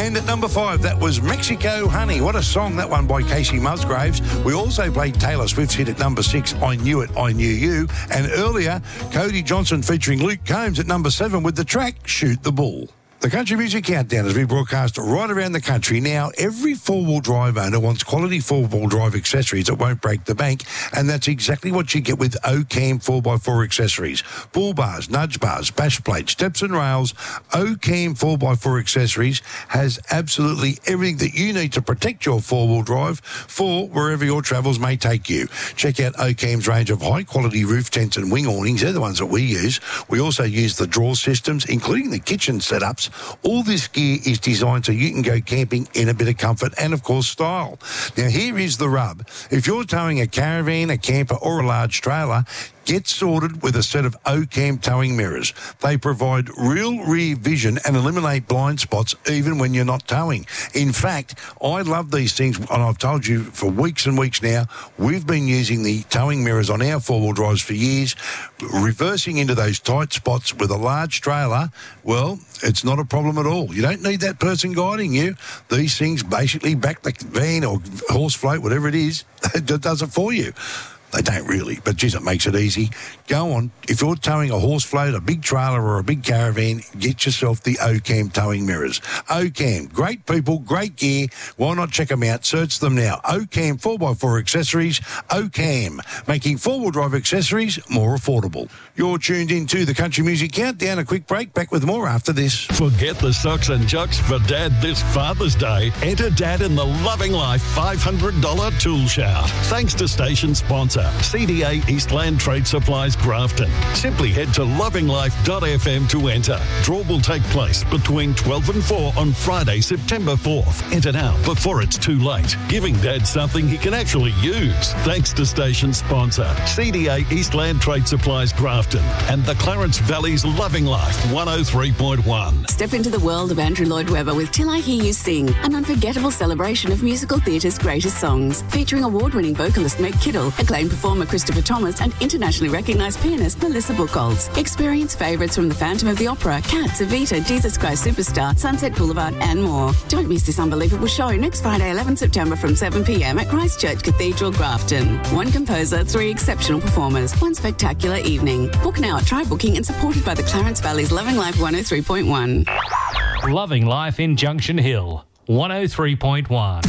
And at number 5, that was Mexico Honey. What a song, that one by Casey Musgraves. We also played Taylor Swift's hit at number 6, I Knew It, I Knew You. And earlier, Cody Johnson featuring Luke Combs at number 7 with the track Shoot the Bull. The Country Music Countdown is being broadcast right around the country. Now, every four-wheel drive owner wants quality four-wheel drive accessories that won't break the bank, and that's exactly what you get with Ocam 4x4 accessories. Bull bars, nudge bars, bash plates, steps and rails. Ocam 4x4 accessories has absolutely everything that you need to protect your four-wheel drive for wherever your travels may take you. Check out Ocam's range of high-quality roof tents and wing awnings. They're the ones that we use. We also use the draw systems, including the kitchen setups. All this gear is designed so you can go camping in a bit of comfort and, of course, style. Now, here is the rub. If you're towing a caravan, a camper or a large trailer, get sorted with a set of Ocam towing mirrors. They provide real rear vision and eliminate blind spots even when you're not towing. In fact, I love these things, and I've told you for weeks and weeks now, we've been using the towing mirrors on our four-wheel drives for years. Reversing into those tight spots with a large trailer, well, it's not a problem at all. You don't need that person guiding you. These things basically back the van or horse float, whatever it is, that does it for you. They don't really, but geez, it makes it easy. Go on. If you're towing a horse float, a big trailer or a big caravan, get yourself the Ocam towing mirrors. Ocam, great people, great gear. Why not check them out? Search them now. Ocam 4x4 accessories. Ocam, making four-wheel drive accessories more affordable. You're tuned in to the Country Music Countdown. A quick break. Back with more after this. Forget the socks and jocks for Dad this Father's Day. Enter Dad in the Loving Life $500 tool shout. Thanks to station sponsor CDA Eastland Trade Supplies Grafton. Simply head to lovinglife.fm to enter. Draw will take place between 12 and 4 on Friday, September 4th. Enter now before it's too late. Giving Dad something he can actually use. Thanks to station sponsor CDA Eastland Trade Supplies Grafton and the Clarence Valley's Loving Life 103.1. Step into the world of Andrew Lloyd Webber with Till I Hear You Sing, an unforgettable celebration of musical theatre's greatest songs, featuring award-winning vocalist Meg Kittle, acclaimed performer Christopher Thomas, and internationally recognised pianist Melissa Buchholz. Experience favourites from The Phantom of the Opera, Cats, Evita, Jesus Christ Superstar, Sunset Boulevard, and more. Don't miss this unbelievable show next Friday, 11 September from 7 p.m. at Christchurch Cathedral, Grafton. One composer, 3 exceptional performers, one spectacular evening. Book now at Try Booking and supported by the Clarence Valley's Loving Life 103.1. Loving Life in Junction Hill, 103.1.